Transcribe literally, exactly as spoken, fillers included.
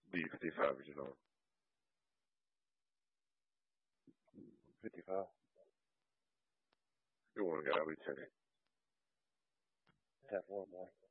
B fifty-five, you know. fifty-five. You want to get out of ten. Have one more.